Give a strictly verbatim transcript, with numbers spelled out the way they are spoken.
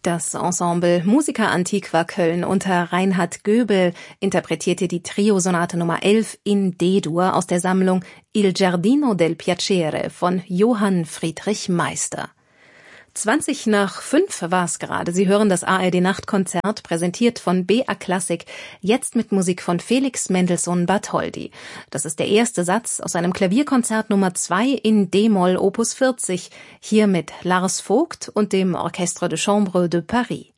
Das Ensemble Musica Antiqua Köln unter Reinhard Göbel interpretierte die Triosonate Nummer elf in D-Dur aus der Sammlung Il Giardino del Piacere von Johann Friedrich Meister. zwanzig nach fünf war es gerade. Sie hören das A R D-Nachtkonzert, präsentiert von B A Klassik, jetzt mit Musik von Felix Mendelssohn Bartholdy. Das ist der erste Satz aus einem Klavierkonzert Nummer zwei in D-Moll Opus vierzig, hier mit Lars Vogt und dem Orchestre de Chambre de Paris.